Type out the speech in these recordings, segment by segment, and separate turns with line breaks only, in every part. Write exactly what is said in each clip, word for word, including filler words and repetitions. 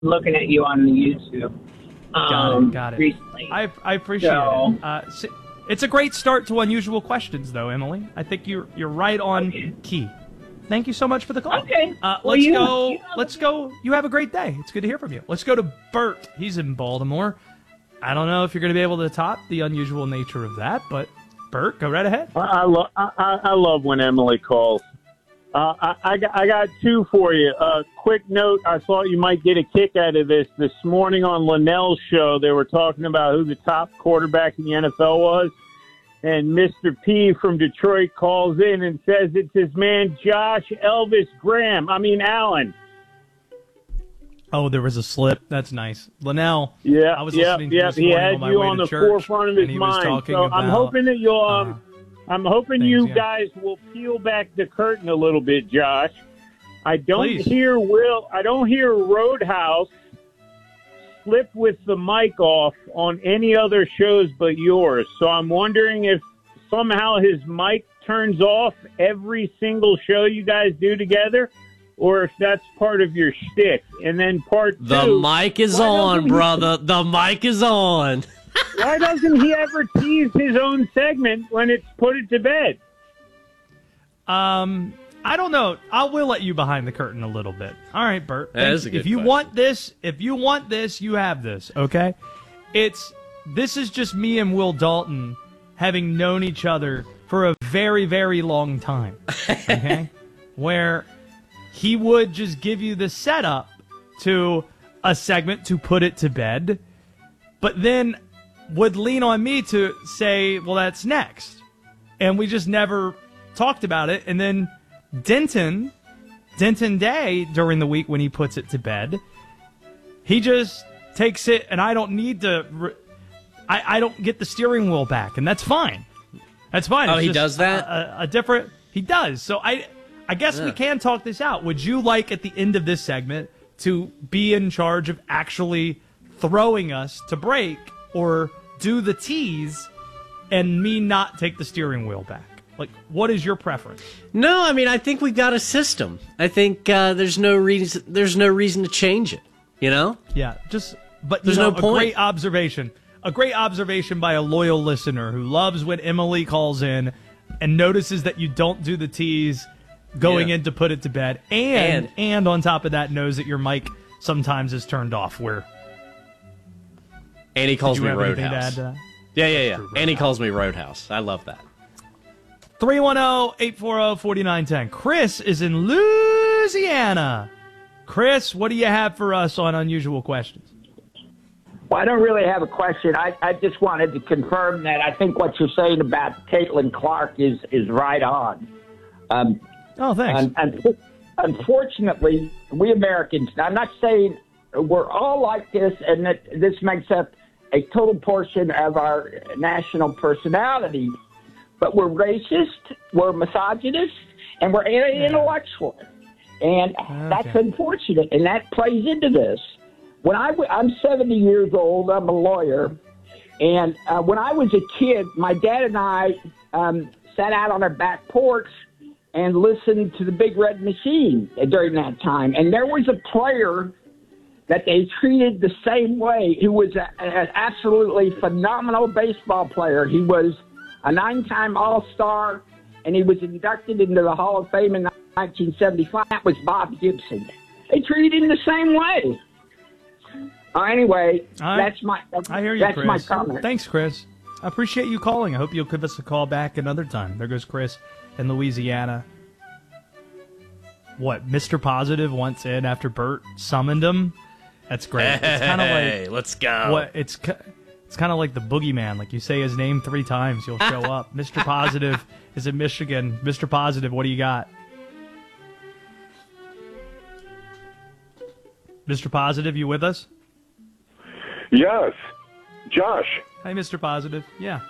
looking at you on the YouTube.
Got
Um,
it. Got it.
Recently.
I I appreciate
So-
it. Uh, s- it's a great start to unusual questions, though, Emily. I think you're you're right on
Okay.
key. Thank you so much for the call.
Okay.
Uh,
Well,
let's
you-
go.
you know-
Let's go. You have a great day. It's good to hear from you. Let's go to Bert. He's in Baltimore. I don't know if you're going to be able to top the unusual nature of that, but Bert, go right ahead.
I, I, lo- I, I I love when Emily calls. Uh, I, I, got, I got two for you. Uh, quick note, I thought you might get a kick out of this. This morning on Linnell's show, they were talking about who the top quarterback in the N F L was. And Mister P from Detroit calls in and says it's his man Josh Elvis Graham. I mean, Allen.
Oh, there was a slip. That's nice. Linnell.
Yeah,
I was
yeah,
listening to
yeah.
this
He
morning
had
on my
you
way
on
to
the
church,
forefront of his
and he was
mind.
talking
So
about,
I'm hoping that you'll. Um,
uh,
I'm hoping
things,
you
yeah.
guys will peel back the curtain a little bit, Josh. I don't
Please.
hear Will. I don't hear Roadhouse slip with the mic off on any other shows but yours. So I'm wondering if somehow his mic turns off every single show you guys do together, or if that's part of your shtick. And then part two,
The mic is
why
on,
doesn't he-
brother. The mic is on.
Why doesn't he ever tease his own segment when it's put it to bed?
Um, I don't know. I will let you behind the curtain a little bit. All right, Bert.
That is
Thank
a
you.
good
If you
question.
want this, if you want this, you have this. Okay. It's this is just me and Will Dalton having known each other for a very, very long time. Okay, where he would just give you the setup to a segment to put it to bed, but then would lean on me to say, well, that's next. And we just never talked about it. And then Denton, Denton Day, during the week when he puts it to bed, he just takes it, and I don't need to, re- I, I don't get the steering wheel back, and that's fine. That's fine.
Oh,
It's
he
just
does that?
A, a, a different, he does. So I, I guess we
Yeah.
can talk this out. Would you like at the end of this segment to be in charge of actually throwing us to break, or do the tease and me not take the steering wheel back? Like, what is your preference?
No, I mean, I think we got a system. I think uh, there's no reason. There's no reason to change it. You know?
Yeah, just but
There's
you know,
no point.
A great observation. A great observation by a loyal listener who loves when Emily calls in and notices that you don't do the tease going
Yeah.
in to put it to bed, and,
And-
and on top of that knows that your mic sometimes is turned off. Where
And he calls
did you
me
have anything to add
Roadhouse.
to that?
Yeah, yeah, yeah.
True,
And he
Roadhouse.
calls me Roadhouse. I love that.
three one zero, eight four zero, four nine one zero. Chris is in Louisiana. Chris, what do you have for us on Unusual Questions?
Well, I don't really have a question. I, I just wanted to confirm that I think what you're saying about Caitlin Clark is, is right on. Um,
Oh, thanks.
and, and unfortunately, we Americans, I'm not saying we're all like this and that this makes up a total portion of our national personality, but we're racist, we're misogynist, and we're anti-intellectual. And that's unfortunate, and that plays into this. When I w- I'm seventy years old, I'm a lawyer, and uh, when I was a kid, my dad and I um, sat out on our back porch and listened to the Big Red Machine during that time. And there was a player that they treated the same way, who was a, an absolutely phenomenal baseball player. He was a nine-time All-Star, and he was inducted into the Hall of Fame in nineteen seventy-five. That was Bob Gibson. They treated him the same way. Uh, anyway,
All right.
that's my that's,
I hear you,
that's
Chris.
my comment.
Thanks, Chris. I appreciate you calling. I hope you'll give us a call back another time. There goes Chris in Louisiana. What, Mister Positive wants in after Bert summoned him? That's great. It's kind of
Hey,
like
let's go.
what it's ki- it's kind of like the boogeyman. Like you say his name three times, you'll show up. Mister Positive is in Michigan. Mister Positive, what do you got? Mister Positive, you with us?
Yes. Josh,
Hi, Mister Positive. Yeah.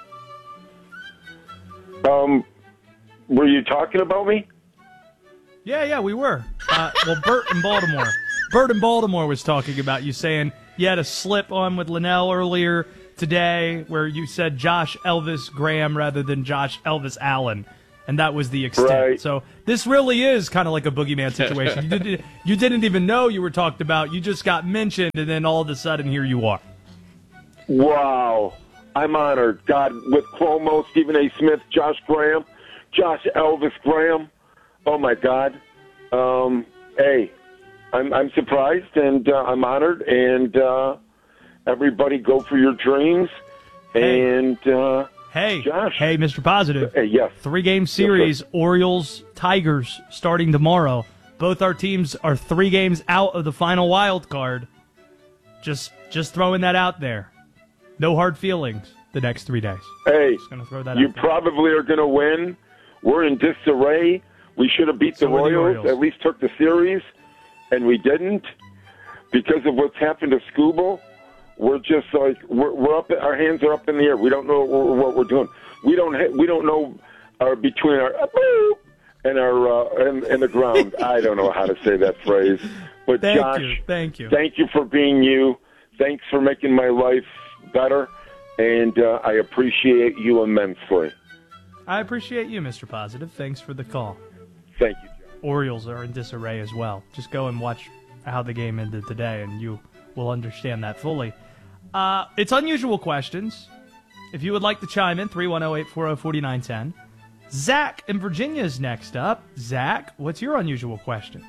um, were you talking about me?
Yeah, yeah, we were. Uh, well, Bert in Baltimore. Bert in Baltimore was talking about you saying you had a slip on with Linnell earlier today where you said Josh Elvis Graham rather than Josh Elvis Allen. and that was the extent.
Right.
So this really is kind of like a boogeyman situation. you, did, you didn't even know you were talked about. You just got mentioned, and then all of a sudden, here you are.
Wow. I'm honored. God, with Cuomo, Stephen A. Smith, Josh Graham, Josh Elvis Graham. Oh, my God. Um, hey, I'm, I'm surprised, and uh, I'm honored, and uh, everybody go for your dreams.
Hey.
And, uh,
Hey,
Josh.
hey, Mister Positive.
Hey, yes.
Three-game series,
Yes,
Orioles, Tigers, starting tomorrow. Both our teams are three games out of the final wild card. Just, just throwing that out there. No hard feelings the next three days.
Hey,
Just gonna throw that
you
out there.
probably are going to win. We're in disarray. We should have beat
So
the
are the
Royals,
Orioles.
at least took the series, and we didn't because of what's happened to Scooble. We're just like we're, we're up. Our hands are up in the air. We don't know what, what we're doing. We don't. Ha- we don't know uh, between our uh, boop and our uh, and, and the ground. I don't know how to say that phrase. But
Thank
Josh,
you. Thank you.
thank you for being you. Thanks for making my life better, and uh, I appreciate you immensely.
I appreciate you, Mister Positive. Thanks for the call.
Thank you, Josh.
Orioles are in disarray as well. Just go and watch how the game ended today, and you will understand that fully. Uh, it's unusual questions. If you would like to chime in, three one zero, eight four zero, four nine one zero. Zach in Virginia is next up. Zach, what's your unusual question?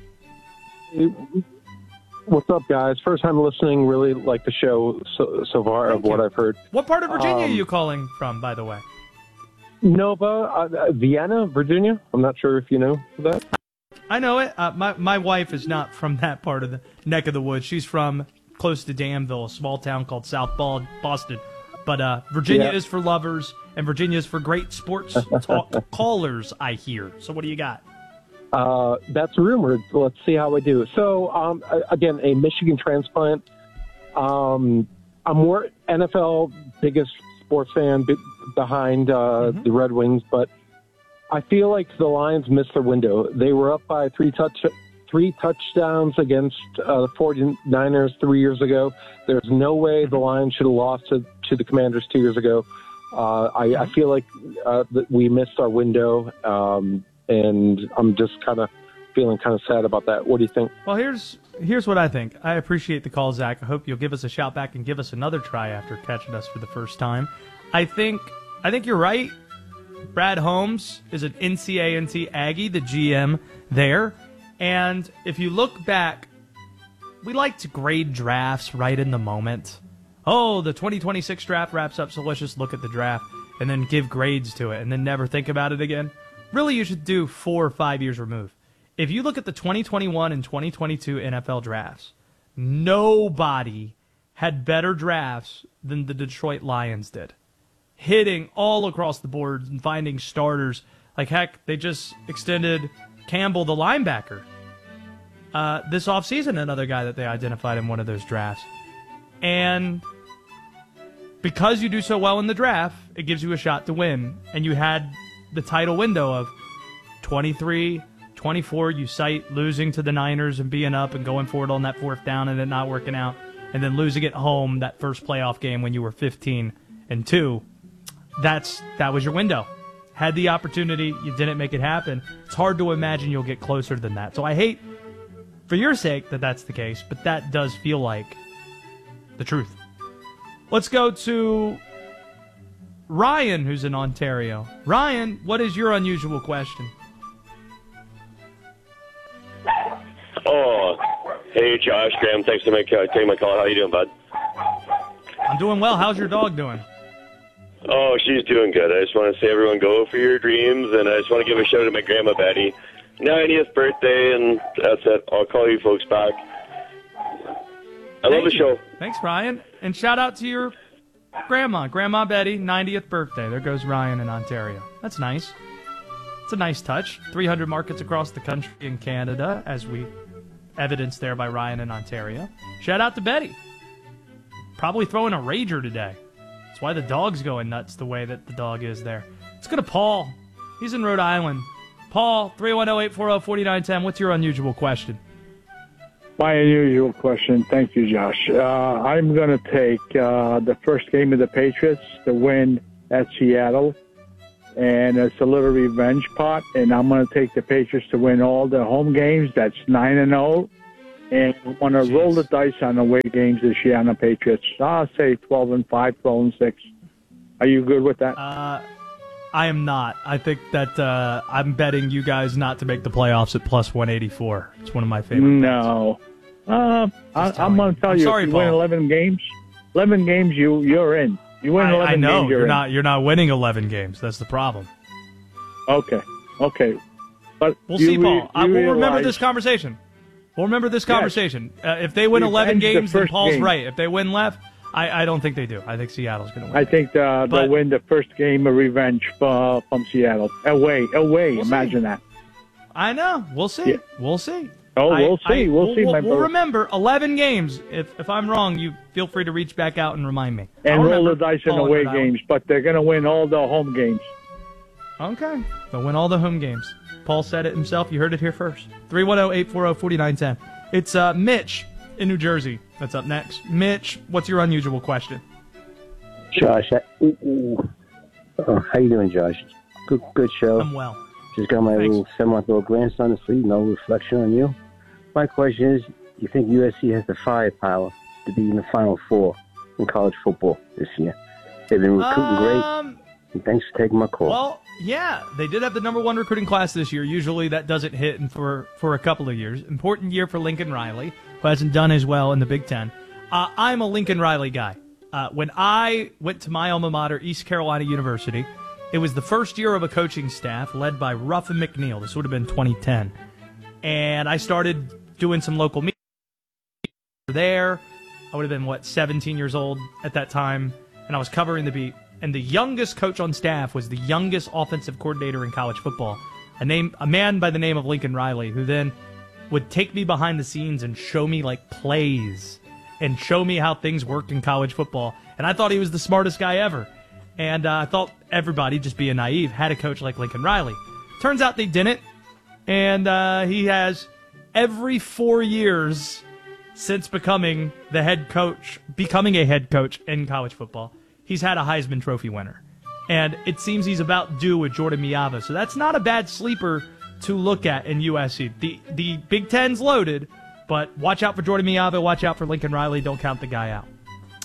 What's up, guys? First time listening. Really like the show so, so far
Thank
of what
you.
I've heard.
What part of Virginia
Um,
are you calling from, by the way?
Nova, uh, Vienna, Virginia. I'm not sure if you know that.
I know it. Uh, my, my wife is not from that part of the neck of the woods. She's from close to Danville, a small town called South Boston. But uh, Virginia
Yeah.
is for lovers, and Virginia is for great sports talk callers, I hear. So what do you got?
Uh, that's rumored. Let's see how I do. So, um, again, a Michigan transplant. Um, I'm more N F L biggest sports fan be- behind uh,
Mm-hmm.
the Red Wings, but I feel like the Lions missed their window. They were up by three touch three touchdowns against uh, the 49ers three years ago. There's no way the Lions should have lost to, to the Commanders two years ago. Uh, I, I feel like uh, that we missed our window, um, and I'm just kind of feeling kind of sad about that. What do you think?
Well, here's here's what I think. I appreciate the call, Zach. I hope you'll give us a shout back and give us another try after catching us for the first time. I think I think you're right. Brad Holmes is an N C A A and T Aggie, the G M there. And if you look back, we like to grade drafts right in the moment. Oh, the twenty twenty-six draft wraps up, so let's just look at the draft and then give grades to it and then never think about it again. Really, you should do four or five years removed. If you look at the twenty twenty-one and twenty twenty-two N F L drafts, nobody had better drafts than the Detroit Lions did. Hitting all across the board and finding starters. Like, heck, they just extended Campbell, the linebacker, uh, this offseason, another guy that they identified in one of those drafts. And because you do so well in the draft, it gives you a shot to win. And you had the title window of twenty-three, twenty-four. You cite losing to the Niners and being up and going for it on that fourth down and it not working out. And then losing at home that first playoff game when you were fifteen and two. That's that was your window. Had the opportunity, you didn't make it happen. It's hard to imagine you'll get closer than that. So I hate, for your sake, that that's the case, but that does feel like the truth. Let's go to Ryan, who's in Ontario. Ryan, what is your unusual question?
Oh, hey, Josh, Graham, thanks for make, uh, taking my call. How you doing, bud?
I'm doing well. How's your dog doing?
Oh, she's doing good. I just want to say, everyone, go for your dreams, and I just want to give a shout out to my grandma Betty. ninetieth birthday, and that's it. I'll call you folks back. I love
Thank
the
you.
show.
Thanks, Ryan. And shout out to your grandma, Grandma Betty, ninetieth birthday. There goes Ryan in Ontario. That's nice. It's a nice touch. three hundred markets across the country in Canada, as we evidenced there by Ryan in Ontario. Shout out to Betty. Probably throwing a rager today. That's why the dog's going nuts the way that the dog is there. Let's go to Paul. He's in Rhode Island. Paul, three one zero, eight four zero, four nine one zero. What's your unusual question?
My unusual question. Thank you, Josh. Uh, I'm going to take uh, the first game of the Patriots to win at Seattle. and it's a little revenge pot, and I'm going to take the Patriots to win all the home games. That's nine and zero, and I'm going to roll the dice on the away games this year on the Patriots. I'll say twelve and five, twelve and six. Are you good with that?
Uh, I am not. I think that uh, I'm betting you guys not to make the playoffs at plus one eighty-four. It's one of my favorite.
No, uh, I, I'm going to tell
I'm
you,
sorry,
if you
Paul.
win eleven games, eleven games, you you're in. You win
I,
eleven
I know
games, you're,
you're
in.
not. You're not winning eleven games. That's the problem.
Okay, okay, but
We'll
you
see,
re-
Paul. I
you
will remember
realize-
this conversation. We'll remember this
Yes.
conversation. Uh, if they win eleven
Revenge the
games, then
first
Paul's
game.
right. If they win left, I, I don't think they do. I think Seattle's going to win.
I think uh,
But-
they'll win the first game of revenge uh, from Seattle. Away, away.
We'll
Imagine
see.
that.
I know. We'll see.
Yeah.
We'll see.
Oh,
I-
we'll see.
I-
We'll see,
We'll,
my
we'll
brother.
remember eleven games. If if I'm wrong, you feel free to reach back out and remind me.
And
I'll
roll the
remember
dice in
falling
away
for that one.
games, but they're going to win all the home games.
Okay. They'll win all the home games. Paul said it himself. You heard it here first. three one zero, eight four zero, four nine one zero. It's uh, Mitch in New Jersey. That's up next. Mitch, what's your unusual question?
Josh, I, ooh, ooh. Oh, how you doing, Josh? Good, good show.
I'm well.
Just got my
Thanks.
little seven-month-old grandson to sleep. No reflection on you. My question is, do you think U S C has the firepower to be in the Final Four in college football this year? They've been recruiting
Um,
great. And thanks for taking my call.
Well, yeah, they did have the number one recruiting class this year. Usually that doesn't hit in for, for a couple of years. Important year for Lincoln Riley, who hasn't done as well in the Big Ten. Uh, I'm a Lincoln Riley guy. Uh, when I went to my alma mater, East Carolina University, it was the first year of a coaching staff led by Ruffin McNeil. This would have been twenty ten. And I started doing some local media there. I would have been, what, seventeen years old at that time, and I was covering the beat. And the youngest coach on staff was the youngest offensive coordinator in college football, a name, a man by the name of Lincoln Riley, who then would take me behind the scenes and show me like plays and show me how things worked in college football. And I thought he was the smartest guy ever. And uh, I thought everybody, just being naive, had a coach like Lincoln Riley. Turns out they didn't. And uh, he has every four years since becoming the head coach, becoming a head coach in college football, he's had a Heisman Trophy winner. And it seems he's about due with Jordan Miava. So that's not a bad sleeper to look at in U S C. The the Big Ten's loaded, but watch out for Jordan Miava, watch out for Lincoln Riley. Don't count the guy out.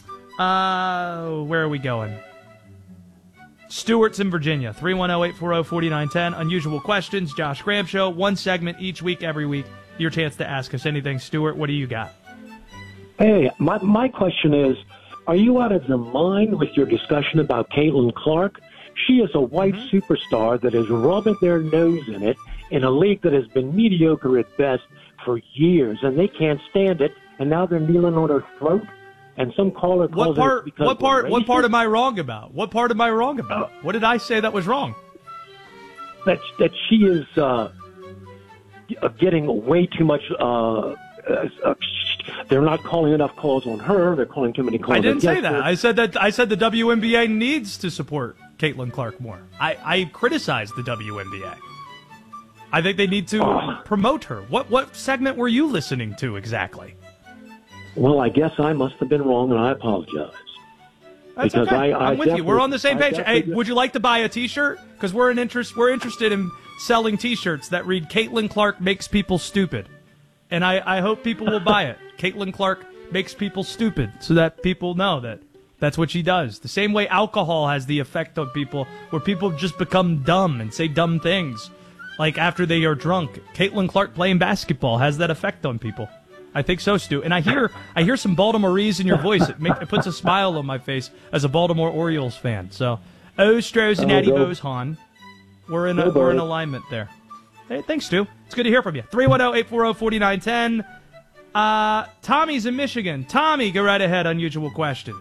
Uh, where are we going? Stewart's in Virginia. three one zero, eight four zero, four nine one zero. Unusual questions. Josh Graham Show. One segment each week, every week. Your chance to ask us anything. Stuart, what do you got?
Hey, my, my question is, are you out of your mind with your discussion about Caitlin Clark? She is a white
Mm-hmm.
superstar that is rubbing their nose in it in a league that has been mediocre at best for years, and they can't stand it, and now they're kneeling on her throat, and some caller calls
What part?
it because
What part?
we're
What part
racist.
am I wrong about? What part am I wrong about? What did I say that was wrong?
that that she is uh, uh, getting way too much. Uh, uh, uh, they're not calling enough calls on her. They're calling too many calls.
I didn't say
against
that.
her.
I said that. I said the W N B A needs to support Caitlin Clark more. I, I criticized the W N B A. I think they need to
Oh.
promote her. What what segment were you listening to exactly?
Well, I guess I must have been wrong, and I apologize.
That's
Because
okay.
I- I
I'm with you. We're on the same
definitely-
page.
I
Hey,
definitely-
would you like to buy a T-shirt? Because we're an interest. We're interested in selling T-shirts that read "Caitlin Clark makes people stupid," and I, I hope people will buy it. Caitlin Clark makes people stupid, so that people know that that's what she does. The same way alcohol has the effect on people, where people just become dumb and say dumb things, like after they are drunk. Caitlin Clark playing basketball has that effect on people. I think so, Stu. And I hear I hear some Baltimoreese in your voice. It, make, it puts a smile on my face as a Baltimore Orioles fan. So, Ostros and
Oh,
Natty
go.
Bows, Han. We're in, a,
Go,
we're in
Bird.
alignment there. Hey, thanks, Stu. It's good to hear from you. three one zero, eight four zero, four nine one zero. Uh, Tommy's in Michigan. Tommy, go right ahead. Unusual questions.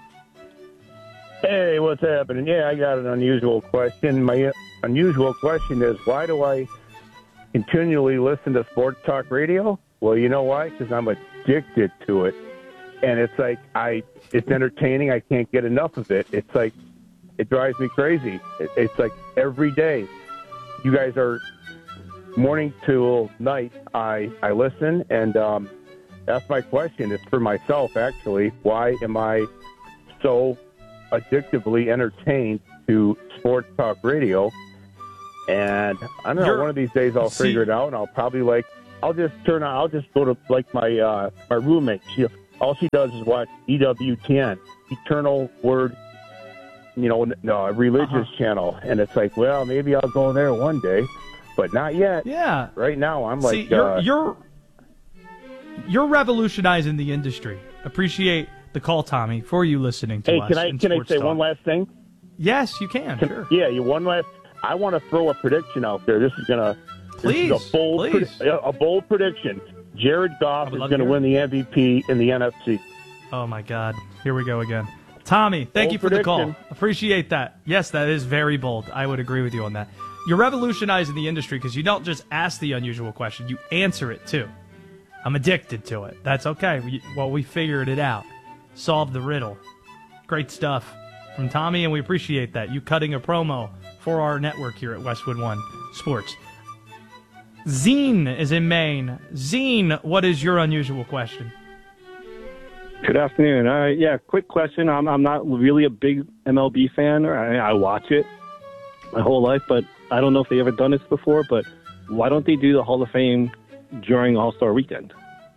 Hey, what's happening? Yeah, I got an unusual question. My unusual question is, why do I continually listen to sports talk radio? Well, you know why? Because I'm addicted to it. And it's like, I, it's entertaining. I can't get enough of it. It's like, it drives me crazy. It, it's like every day. You guys are morning till night. I, I listen, and um, that's my question. It's for myself, actually. Why am I so addictively entertained to Sports Talk Radio. And I don't know,
You're-
one of these days I'll
See-
figure it out, and I'll probably like, I'll just turn on, I'll just go to like my uh, my roommate. She, all she does is watch E W ten, Eternal Word, you know, no, a religious
Uh-huh.
channel, and it's like, well, maybe I'll go there one day, but not yet.
Yeah.
Right now, I'm
See,
like,
you're
uh,
you're you're revolutionizing the industry. Appreciate the call, Tommy, for you listening to
hey,
us.
can I
in
can I
Sports
say
Talk.
one last thing?
Yes, you can.
Can-
Sure.
Yeah, you one last. I want to throw a prediction out there. This is gonna.
Please,
this is a bold,
please.
predi- a bold prediction. Jared Goff
I would
is
love
going
to
to
hear
win the M V P in the N F C.
Oh my God! Here we go again. Tommy, thank
Bold
you for the call.
prediction.
Appreciate that. Yes, that is very bold. I would agree with you on that. You're revolutionizing the industry because you don't just ask the unusual question; you answer it too. I'm addicted to it. That's okay. We, well, we figured it out. Solved the riddle. Great stuff from Tommy, and we appreciate that. You cutting a promo for our network here at Westwood One Sports. Zine is in Maine. Zine, what is your unusual question?
Good afternoon. All right, yeah, quick question. I'm I'm not really a big M L B fan. Or I, I watch it my whole life, but I don't know if they ever done this before. But why don't they do the Hall of Fame during All-Star Weekend?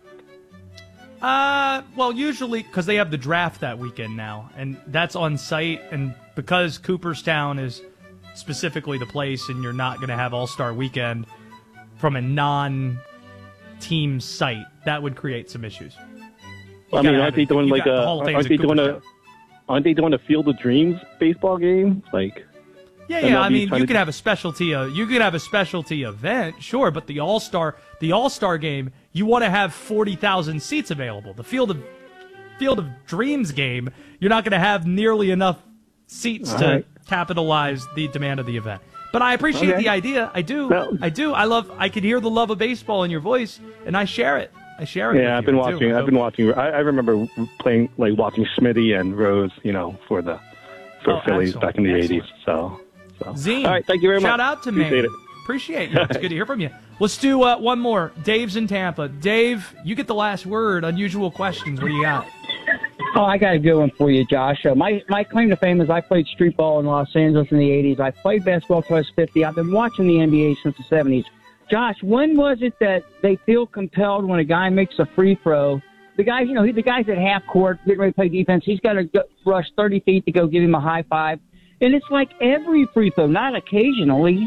Uh, well, usually because they have the draft that weekend now, and that's on site, and because Cooperstown is specifically the place, and you're not going to have All-Star Weekend from a non-team site, that would create some issues. You
I mean,
gotta
aren't
have
they
it-
doing
you
like
got
a?
the Hall of Fame's
Aren't
in
they doing a?
Cooperstown.
Aren't they doing a Field of Dreams baseball game? Like,
Yeah,
M L
yeah. I
B
mean,
trying
you
to-
could have a specialty. Uh, you could have a specialty event, sure. But the All Star, the All Star game, you want to have forty thousand seats available. The Field of Field of Dreams game, you're not going to have nearly enough seats
All
to
right.
capitalize the demand of the event. But I appreciate
Okay.
the idea. I do.
Well-
I do. I love. I can hear the love of baseball in your voice, and I share it. I share it.
yeah,
with
I've been
you, I do.
watching.
I
I've been watching. I, I remember playing, like watching Smitty and Rose, you know, for the for
Oh,
Phillies
excellent,
back in the
excellent.
eighties. So, so.
Zine,
all right, thank you very much.
Shout out to me.
Appreciate it.
Appreciate you. It's good to hear from you. Let's do uh, one more. Dave's in Tampa. Dave, you get the last word. Unusual questions. What do you got?
Oh, I got a good one for you, Josh. Uh, my my claim to fame is I played street ball in Los Angeles in the eighties. I played basketball until I was fifty. I've been watching the N B A since the seventies. Josh, when was it that they feel compelled when a guy makes a free throw? The guy, you know, the guy's at half court getting ready to play defense. He's got to go, rush thirty feet to go give him a high five. And it's like every free throw, not occasionally.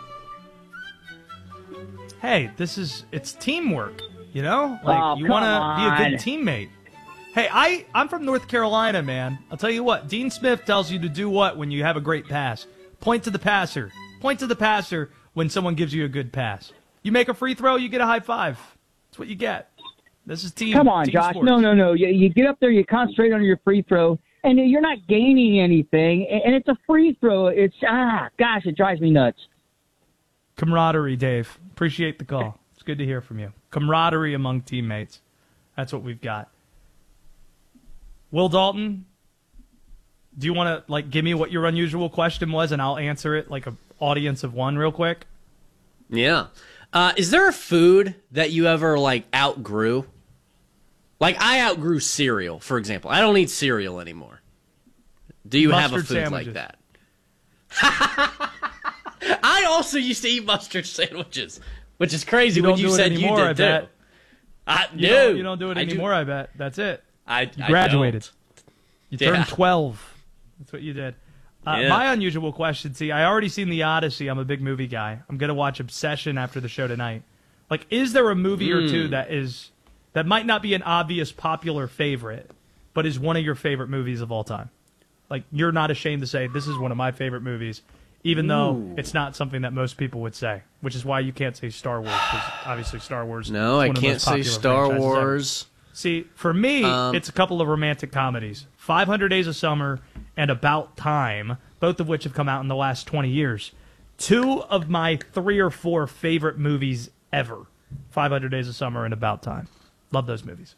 Hey, this is it's teamwork. You know, like
Oh,
you
come
want to be a
on.
good teammate. Hey, I I'm from North Carolina, man. I'll tell you what. Dean Smith tells you to do what when you have a great pass. Point to the passer. Point to the passer when someone gives you a good pass. You make a free throw, you get a high five. That's what you get. This is team.
Come on,
team
Josh.
sports.
No, no, no. You, you get up there, you concentrate on your free throw, and you're not gaining anything. And and it's a free throw. It's, ah, gosh, it drives me nuts.
Camaraderie, Dave. Appreciate the call. It's good to hear from you. Camaraderie among teammates. That's what we've got. Will Dalton, do you want to like give me what your unusual question was, and I'll answer it like an audience of one real quick?
Yeah. Uh, is there a food that you ever like outgrew? Like I outgrew cereal, for example. I don't eat cereal anymore. Do you have a
Mustard
food
sandwiches.
like that? I also used to eat mustard sandwiches, which is crazy
You
when
don't
you
do it
said
anymore,
you
I
did
bet.
too. I,
You,
no,
don't, you don't do it
I
anymore, I bet. That's it.
I,
You
I
graduated.
don't.
You
Yeah.
turned twelve. That's what you did. Uh,
Yeah.
My unusual question, see, I already seen The Odyssey. I'm a big movie guy. I'm going to watch Obsession after the show tonight. Like, is there a movie or two
Mm.
that is that might not be an obvious popular favorite, but is one of your favorite movies of all time? Like, you're not ashamed to say, this is one of my favorite movies, even though
Ooh.
it's not something that most people would say, which is why you can't say Star Wars, because obviously Star Wars
No,
is
I
one of the
can't
most
say
popular
Star
franchises ever.
Wars.
See, for me,
Um,
it's a couple of romantic comedies. five hundred Days of Summer and About Time, both of which have come out in the last twenty years. Two of my three or four favorite movies ever. five hundred Days of Summer and About Time. Love those movies.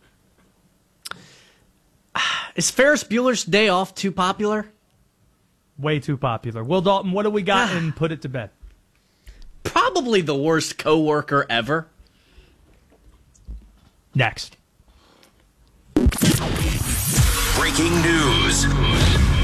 Is Ferris Bueller's Day Off too popular?
Way too popular. Will Dalton, what do we got and put it to bed?
Probably the worst coworker ever.
Next.
Breaking news.